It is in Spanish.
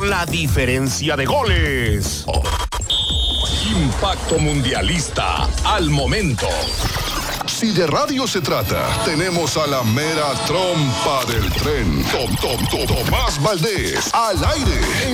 por la diferencia de goles. Impacto Mundialista al momento. Si de radio se trata, tenemos a la mera trompa del tren. Tomás Valdés, al aire.